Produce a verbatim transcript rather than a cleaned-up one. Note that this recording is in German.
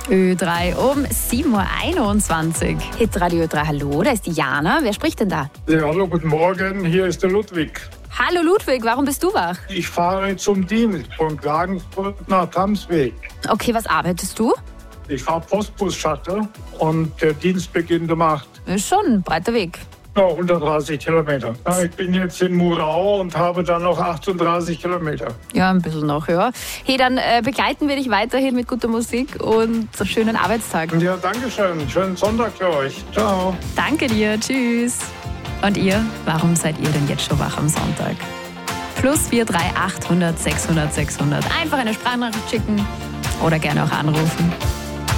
Ö drei um sieben Uhr einundzwanzig. Hitradio Ö drei, hallo, da ist die Jana. Wer spricht denn da? Ja, hallo, guten Morgen, hier ist der Ludwig. Hallo Ludwig, warum bist du wach? Ich fahre zum Dienst von Klagenfurt nach Tamsweg. Okay, was arbeitest du? Ich fahre Postbus-Shuttle und der Dienst beginnt um acht. Ist schon ein breiter Weg. Ja, hundertdreißig Kilometer. Ja, ich bin jetzt in Murau und habe dann noch achtunddreißig Kilometer. Ja, ein bisschen noch, ja. Hey, dann äh, begleiten wir dich weiterhin mit guter Musik und einen schönen Arbeitstag. Ja, danke schön. Schönen Sonntag für euch. Ciao. Danke dir, tschüss. Und ihr, warum seid ihr denn jetzt schon wach am Sonntag? Plus vier drei achthundert sechshundert sechshundert. Einfach eine Sprachnachricht schicken oder gerne auch anrufen.